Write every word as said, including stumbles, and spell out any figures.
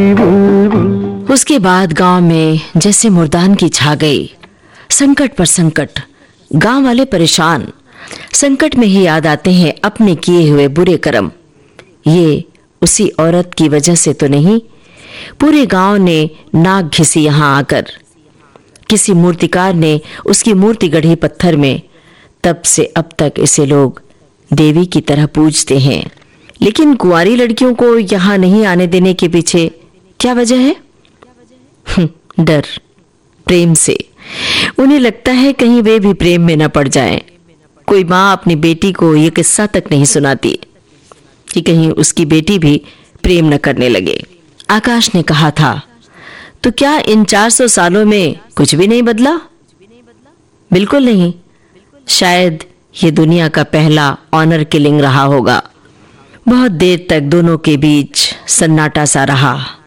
बुलबुल। उसके बाद गांव में जैसे मुर्दान की छा गई। संकट पर संकट, गांव वाले परेशान। संकट में ही याद आते हैं अपने किए हुए बुरे कर्म। ये उसी औरत की वजह से तो नहीं, पूरे गांव ने नाक घिसी यहां आकर। किसी मूर्तिकार ने उसकी मूर्ति गढ़ी पत्थर में, तब से अब तक इसे लोग देवी की तरह पूजते हैं। लेकिन कुंवारी लड़कियों को यहां नहीं आने देने के पीछे क्या वजह है? डर, प्रेम से। उन्हें लगता है कहीं वे भी प्रेम में न पड़ जाएं। कोई माँ अपनी बेटी को यह किस्सा तक नहीं सुनाती कि कहीं उसकी बेटी भी प्रेम न करने लगे। आकाश ने कहा था, तो क्या इन चार सौ सालों में कुछ भी नहीं बदला? बिल्कुल नहीं। शायद ये दुनिया का पहला ऑनर किलिंग रहा होगा। बहुत देर तक दोनों के बीच सन्नाटा सा रहा।